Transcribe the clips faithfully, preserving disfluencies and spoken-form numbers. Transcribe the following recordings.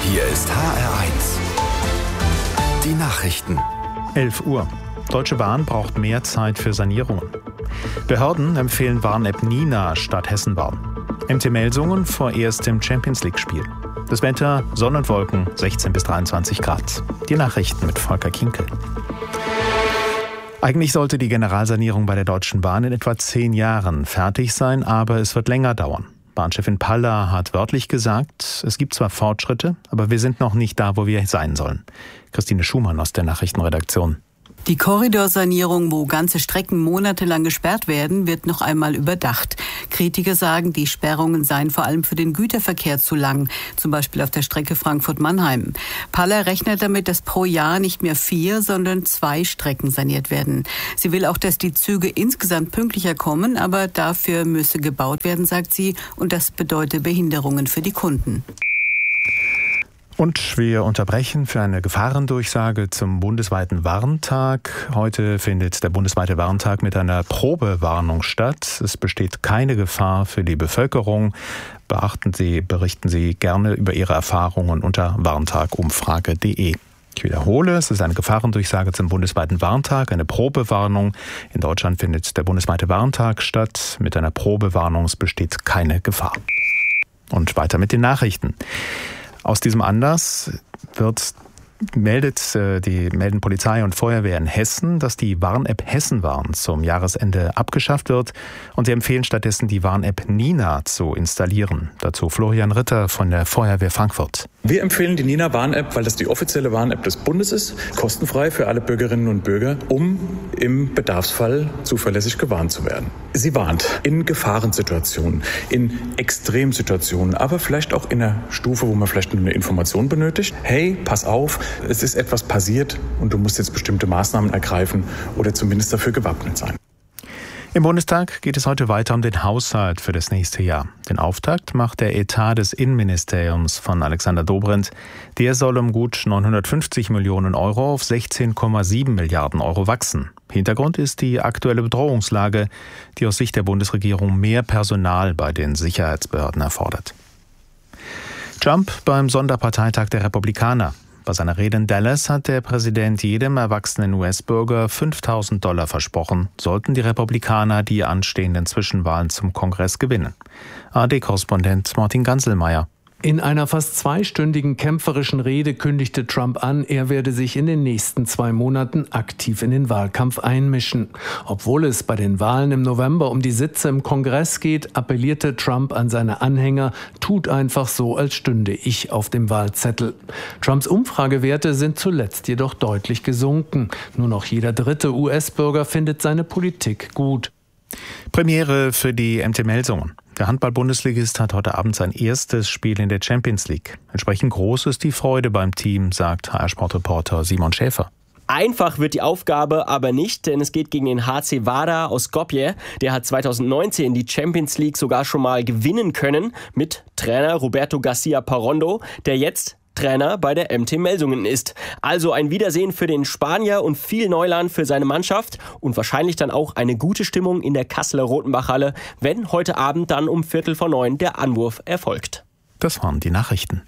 Hier ist H R eins. Die Nachrichten. elf Uhr. Deutsche Bahn braucht mehr Zeit für Sanierungen. Behörden empfehlen Warn-App Nina statt Hessenwarn. M T Melsungen vor erstem Champions-League-Spiel. Das Wetter, Sonne und Wolken, sechzehn bis dreiundzwanzig Grad. Die Nachrichten mit Volker Kinkel. Eigentlich sollte die Generalsanierung bei der Deutschen Bahn in etwa zehn Jahren fertig sein, aber es wird länger dauern. Bahnchefin Paller hat wörtlich gesagt, es gibt zwar Fortschritte, aber wir sind noch nicht da, wo wir sein sollen. Christine Schumann aus der Nachrichtenredaktion. Die Korridorsanierung, wo ganze Strecken monatelang gesperrt werden, wird noch einmal überdacht. Kritiker sagen, die Sperrungen seien vor allem für den Güterverkehr zu lang, zum Beispiel auf der Strecke Frankfurt-Mannheim. Paller rechnet damit, dass pro Jahr nicht mehr vier, sondern zwei Strecken saniert werden. Sie will auch, dass die Züge insgesamt pünktlicher kommen, aber dafür müsse gebaut werden, sagt sie, und das bedeutet Behinderungen für die Kunden. Und wir unterbrechen für eine Gefahrendurchsage zum bundesweiten Warntag. Heute findet der bundesweite Warntag mit einer Probewarnung statt. Es besteht keine Gefahr für die Bevölkerung. Beachten Sie, berichten Sie gerne über Ihre Erfahrungen unter warntagumfrage punkt de. Ich wiederhole, es ist eine Gefahrendurchsage zum bundesweiten Warntag, eine Probewarnung. In Deutschland findet der bundesweite Warntag statt. Mit einer Probewarnung, es besteht keine Gefahr. Und weiter mit den Nachrichten. Aus diesem Anlass wird, meldet, die, melden Polizei und Feuerwehr in Hessen, dass die Warn-App Hessenwarn zum Jahresende abgeschafft wird. Und sie empfehlen stattdessen, die Warn-App Nina zu installieren. Dazu Florian Ritter von der Feuerwehr Frankfurt. Wir empfehlen die Nina-Warn-App, weil das die offizielle Warn-App des Bundes ist, kostenfrei für alle Bürgerinnen und Bürger, um im Bedarfsfall zuverlässig gewarnt zu werden. Sie warnt in Gefahrensituationen, in Extremsituationen, aber vielleicht auch in einer Stufe, wo man vielleicht nur eine Information benötigt. Hey, pass auf, es ist etwas passiert und du musst jetzt bestimmte Maßnahmen ergreifen oder zumindest dafür gewappnet sein. Im Bundestag geht es heute weiter um den Haushalt für das nächste Jahr. Den Auftakt macht der Etat des Innenministeriums von Alexander Dobrindt. Der soll um gut neunhundertfünfzig Millionen Euro auf sechzehn Komma sieben Milliarden Euro wachsen. Hintergrund ist die aktuelle Bedrohungslage, die aus Sicht der Bundesregierung mehr Personal bei den Sicherheitsbehörden erfordert. Trump beim Sonderparteitag der Republikaner. Bei seiner Rede in Dallas hat der Präsident jedem erwachsenen U S-Bürger fünftausend Dollar versprochen, sollten die Republikaner die anstehenden Zwischenwahlen zum Kongress gewinnen. A R D-Korrespondent Martin Ganselmeier. In einer fast zweistündigen kämpferischen Rede kündigte Trump an, er werde sich in den nächsten zwei Monaten aktiv in den Wahlkampf einmischen. Obwohl es bei den Wahlen im November um die Sitze im Kongress geht, appellierte Trump an seine Anhänger, tut einfach so, als stünde ich auf dem Wahlzettel. Trumps Umfragewerte sind zuletzt jedoch deutlich gesunken. Nur noch jeder dritte U S-Bürger findet seine Politik gut. Premiere für die M T Melsungen. Der Handball-Bundesligist hat heute Abend sein erstes Spiel in der Champions League. Entsprechend groß ist die Freude beim Team, sagt H R-Sportreporter Simon Schäfer. Einfach wird die Aufgabe aber nicht, denn es geht gegen den H C Vardar aus Skopje. Der hat zweitausendneunzehn die Champions League sogar schon mal gewinnen können mit Trainer Roberto Garcia Parrondo, der jetzt Trainer bei der M T Melsungen ist. Also ein Wiedersehen für den Spanier und viel Neuland für seine Mannschaft und wahrscheinlich dann auch eine gute Stimmung in der Kasseler Rotenbachhalle, wenn heute Abend dann um Viertel vor neun der Anwurf erfolgt. Das waren die Nachrichten.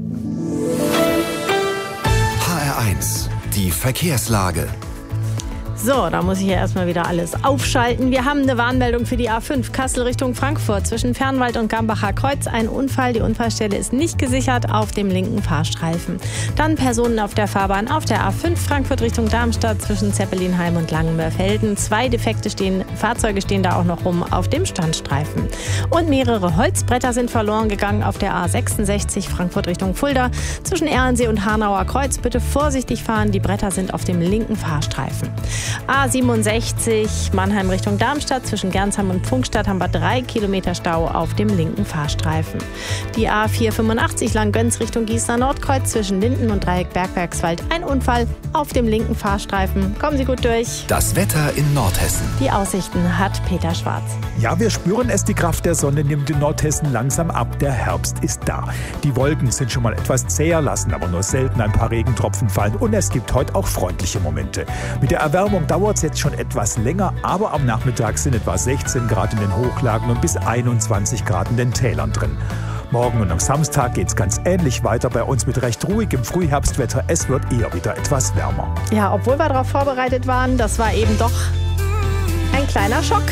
H R eins, die Verkehrslage. So, da muss ich ja erstmal wieder alles aufschalten. Wir haben eine Warnmeldung für die A fünf Kassel Richtung Frankfurt zwischen Fernwald und Gambacher Kreuz. Ein Unfall, die Unfallstelle ist nicht gesichert auf dem linken Fahrstreifen. Dann Personen auf der Fahrbahn auf der A fünf Frankfurt Richtung Darmstadt zwischen Zeppelinheim und Langenmörfelden. Zwei defekte stehen, Fahrzeuge stehen da auch noch rum auf dem Standstreifen. Und mehrere Holzbretter sind verloren gegangen auf der A sechsundsechzig Frankfurt Richtung Fulda zwischen Erlensee und Hanauer Kreuz. Bitte vorsichtig fahren, die Bretter sind auf dem linken Fahrstreifen. A siebenundsechzig Mannheim Richtung Darmstadt zwischen Gernsheim und Pfungstadt haben wir drei Kilometer Stau auf dem linken Fahrstreifen. Die A vierhundertfünfundachtzig Langgöns Richtung Gießener Nordkreuz zwischen Linden und Dreieck Bergwerkswald. Ein Unfall auf dem linken Fahrstreifen. Kommen Sie gut durch. Das Wetter in Nordhessen. Die Aussichten hat Peter Schwarz. Ja, wir spüren es, die Kraft der Sonne nimmt in Nordhessen langsam ab. Der Herbst ist da. Die Wolken sind schon mal etwas zäher, lassen aber nur selten ein paar Regentropfen fallen. Und es gibt heute auch freundliche Momente. Mit der Erwärmung dauert es jetzt schon etwas länger, aber am Nachmittag sind etwa sechzehn Grad in den Hochlagen und bis einundzwanzig Grad in den Tälern drin. Morgen und am Samstag geht's ganz ähnlich weiter bei uns mit recht ruhigem Frühherbstwetter. Es wird eher wieder etwas wärmer. Ja, obwohl wir darauf vorbereitet waren, das war eben doch ein kleiner Schock.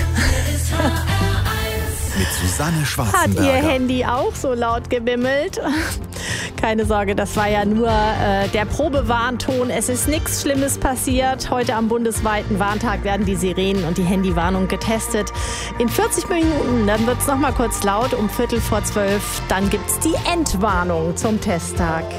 Mit Susanne Hat Schwarzenberger. Ihr Handy auch so laut gebimmelt? Keine Sorge, das war ja nur äh, der Probewarnton. Es ist nichts Schlimmes passiert. Heute am bundesweiten Warntag werden die Sirenen und die Handywarnung getestet. In vierzig Minuten, dann wird es nochmal kurz laut, um Viertel vor zwölf. Dann gibt es die Endwarnung zum Testtag.